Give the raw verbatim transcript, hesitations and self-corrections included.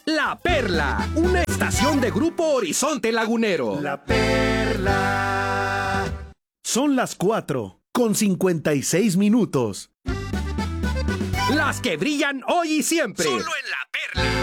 La Perla, una estación de Grupo Horizonte Lagunero. La Perla. Son las cuatro con cincuenta y seis minutos. Las que brillan hoy y siempre. Solo en La Perla.